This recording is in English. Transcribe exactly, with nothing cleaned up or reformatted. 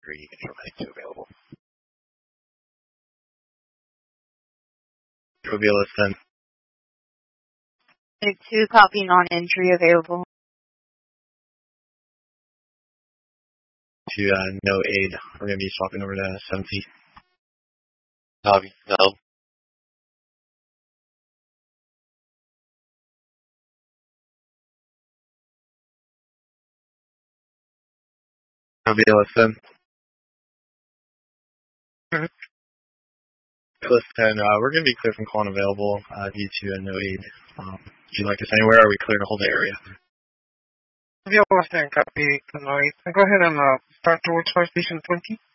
three, control heading two available. Control listen. Heading two, copy non-entry available. To uh, no aid, we're going to be swapping over to seven feet. Copy, no. Control listen. Mm-hmm. Listen, uh, we're going to be clear from call unavailable uh, due to a no aid. Um, would you like us anywhere, or are we clear to hold the area? Yeah, listen, copy. No, go ahead and uh, start towards Fire Station twenty.